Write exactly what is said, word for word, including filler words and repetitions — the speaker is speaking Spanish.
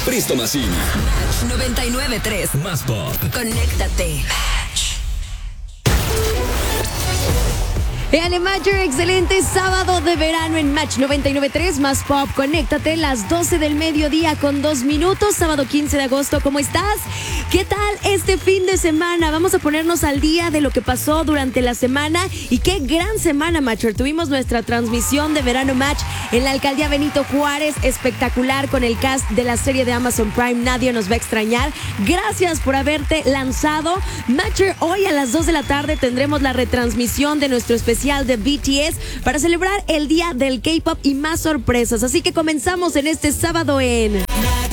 Presto Machine. Match noventa y nueve punto tres. Más pop. Conéctate. Vean, Matcher, excelente sábado de verano en Match noventa y nueve punto tres, más pop. Conéctate, las doce del mediodía con dos minutos, sábado quince de agosto. ¿Cómo estás? ¿Qué tal este fin de semana? Vamos a ponernos al día de lo que pasó durante la semana. Y qué gran semana, Matcher. Tuvimos nuestra transmisión de Verano Match en la Alcaldía Benito Juárez, espectacular, con el cast de la serie de Amazon Prime Nadie Nos Va a Extrañar. Gracias por haberte lanzado. Matcher, hoy a las dos de la tarde tendremos la retransmisión de nuestro especial de B T S para celebrar el día del K-pop y más sorpresas. Así que comenzamos en este sábado en Match